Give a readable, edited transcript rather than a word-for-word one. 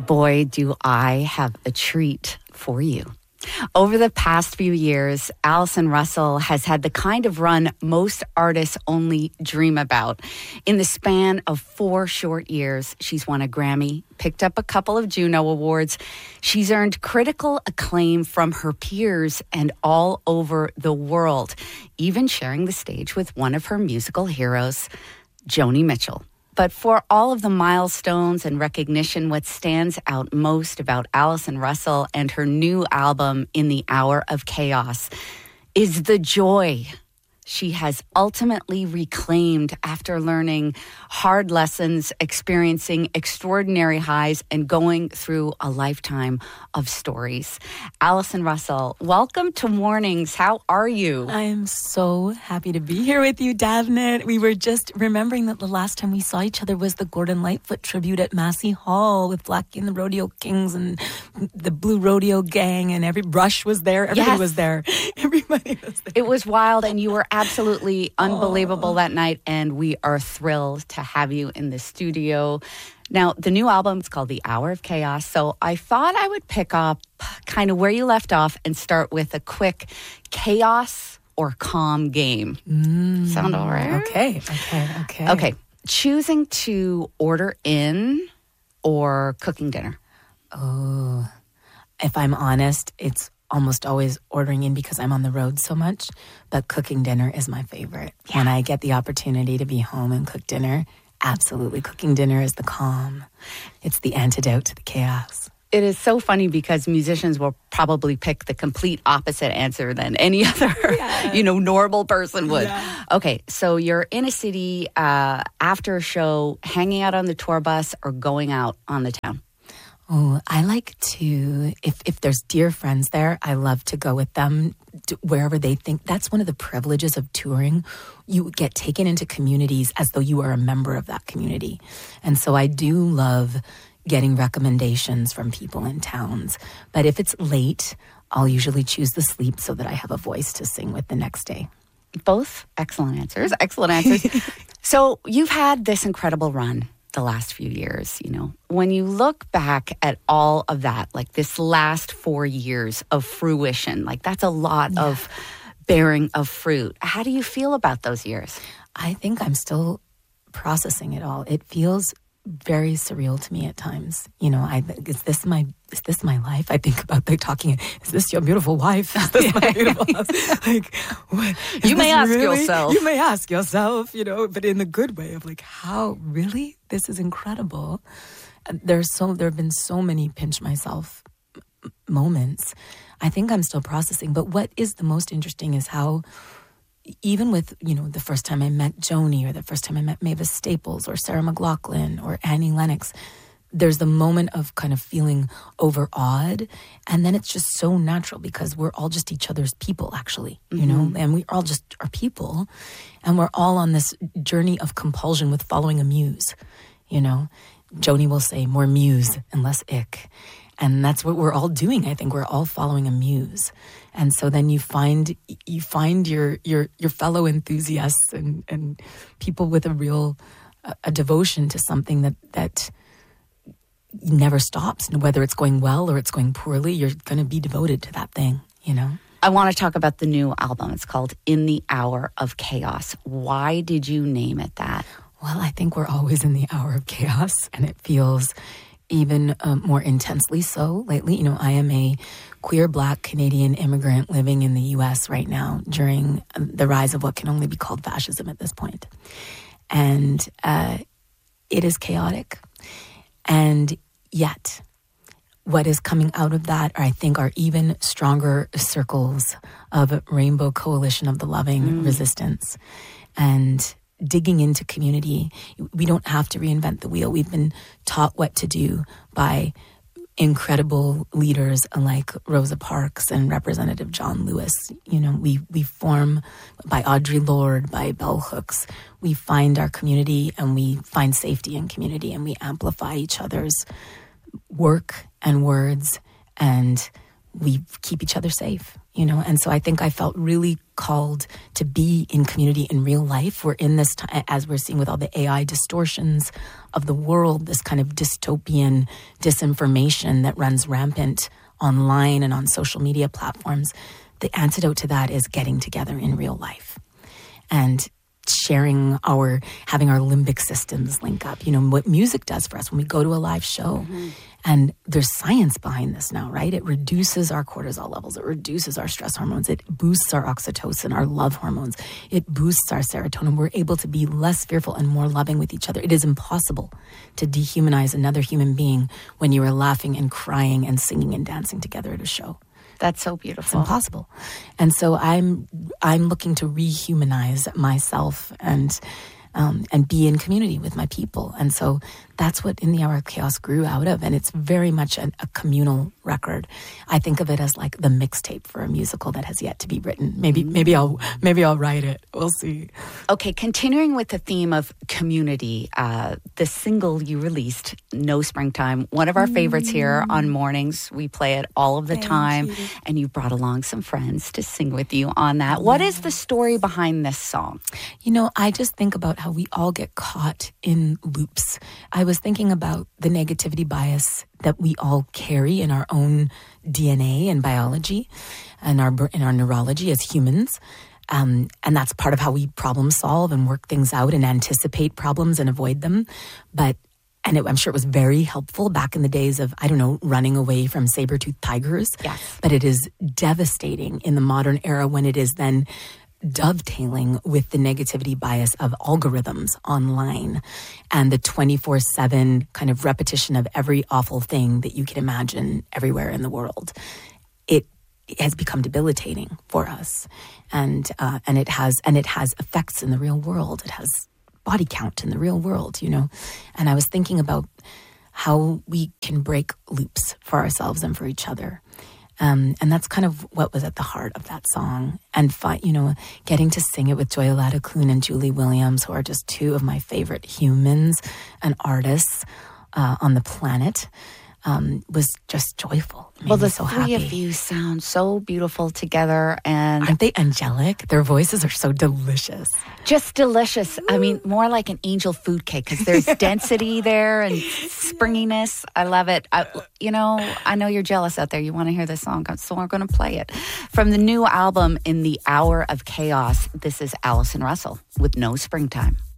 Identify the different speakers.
Speaker 1: Boy, do I have a treat for you. Over the past few years, Allison Russell has had the kind of run most artists only dream about. In the span of 4 short years, she's won a Grammy, picked up a couple of Juno Awards. She's earned critical acclaim from her peers and all over the world, even sharing the stage with one of her musical heroes, Joni Mitchell. But for all of the milestones and recognition, what stands out most about Allison Russell and her new album, In the Hour of Chaos, is the joy she has ultimately reclaimed after learning hard lessons, experiencing extraordinary highs, and going through a lifetime of stories. Allison Russell, welcome to Mornings. How are you?
Speaker 2: I am so happy to be here with you, Davnet. We were just remembering that the last time we saw each other was the Gordon Lightfoot tribute at Massey Hall with Blackie and the Rodeo Kings and the Blue Rodeo Gang, and Rush was there. Everybody was there. Everybody was there.
Speaker 1: It was wild, and you were absolutely unbelievable that night, and we are thrilled to have you in the studio. Now, the new album is called The Hour of Chaos, so I thought I would pick up kind of where you left off and start with a quick chaos or calm game. Sound all right? Okay. Choosing to order in or cooking dinner?
Speaker 2: Oh, if I'm honest, it's almost always ordering in because I'm on the road so much, but cooking dinner is my favorite. Yeah. When I get the opportunity to be home and cook dinner, absolutely. Cooking dinner is the calm. It's the antidote to the chaos.
Speaker 1: It is so funny because musicians will probably pick the complete opposite answer than any other, normal person would. Yeah. Okay, so you're in a city after a show, hanging out on the tour bus or going out on the town?
Speaker 2: Oh, I like to, if there's dear friends there, I love to go with them wherever they think. That's one of the privileges of touring. You get taken into communities as though you are a member of that community. And so I do love getting recommendations from people in towns. But if it's late, I'll usually choose to sleep so that I have a voice to sing with the next day.
Speaker 1: Both excellent answers. So you've had this incredible run the last few years, when you look back at all of that, like this last 4 years of fruition, like that's a lot of bearing of fruit. How do you feel about those years?
Speaker 2: I think I'm still processing it all. It feels very surreal to me at times. Is this my life? I think about talking. Is this your beautiful wife? Is this my beautiful house? Like, what?
Speaker 1: You may ask yourself.
Speaker 2: You may ask yourself. But in the good way of like, how really? This is incredible. There have been so many pinch myself moments. I think I'm still processing. But what is the most interesting is how, even with, the first time I met Joni or the first time I met Mavis Staples or Sarah McLachlan or Annie Lennox, there's the moment of kind of feeling overawed. And then it's just so natural because we're all just each other's people, actually, and we all just are people. And we're all on this journey of compulsion with following a muse, Joni will say more muse and less ick. And that's what we're all doing. I think we're all following a muse. And so then you find your fellow enthusiasts and people with a real a devotion to something that never stops. Whether it's going well or it's going poorly, you're going to be devoted to that thing,
Speaker 1: I want to talk about the new album. It's called In the Hour of Chaos. Why did you name it that?
Speaker 2: Well, I think we're always in the hour of chaos, and it feels even more intensely so lately. I am a queer Black Canadian immigrant living in the U.S. right now during the rise of what can only be called fascism at this point. And it is chaotic. And yet, what is coming out of that, I think, are even stronger circles of Rainbow Coalition of the Loving resistance. And digging into community. We don't have to reinvent the wheel. We've been taught what to do by incredible leaders like Rosa Parks and Representative John Lewis. We form by Audre Lorde, by Bell Hooks. We find our community and we find safety in community and we amplify each other's work and words and we keep each other safe, And so I think I felt really called to be in community in real life. We're in this time, as we're seeing with all the AI distortions of the world, this kind of dystopian disinformation that runs rampant online and on social media platforms. The antidote to that is getting together in real life and having our limbic systems link up. You know, what music does for us when we go to a live show. And there's science behind this now, right? It reduces our cortisol levels. It reduces our stress hormones. It boosts our oxytocin, our love hormones. It boosts our serotonin. We're able to be less fearful and more loving with each other. It is impossible to dehumanize another human being when you are laughing and crying and singing and dancing together at a show.
Speaker 1: That's so beautiful.
Speaker 2: It's impossible. And so I'm looking to rehumanize myself and be in community with my people. And so that's what In the Hour of Chaos grew out of. And it's very much a communal record. I think of it as like the mixtape for a musical that has yet to be written. Maybe I'll write it. We'll see.
Speaker 1: Okay, continuing with the theme of community, the single you released, No Springtime, one of our favorites here on Mornings. We play it all of the time. And you brought along some friends to sing with you on that. What is the story behind this song?
Speaker 2: You know, I just think about how we all get caught in loops. I was thinking about the negativity bias that we all carry in our own DNA and biology and in our neurology as humans. And that's part of how we problem solve and work things out and anticipate problems and avoid them. I'm sure it was very helpful back in the days of, running away from saber-toothed tigers.
Speaker 1: Yes.
Speaker 2: But it is devastating in the modern era when it is then dovetailing with the negativity bias of algorithms online and the 24/7 kind of repetition of every awful thing that you can imagine everywhere in the world. It has become debilitating for us, and it has effects in the real world. It has body count in the real world, you know. And I was thinking about how we can break loops for ourselves and for each other. And that's kind of what was at the heart of that song. And, getting to sing it with Joy Ladakun and Julie Williams, who are just two of my favorite humans and artists on the planet, was just joyful.
Speaker 1: Well, the three of you sound so beautiful together. And
Speaker 2: aren't they angelic? Their voices are so delicious.
Speaker 1: Just delicious. I mean, more like an angel food cake because there's density there and springiness. I love it. I know you're jealous out there. You want to hear this song, so we're going to play it. From the new album, In the Hour of Chaos, this is Allison Russell with No Springtime.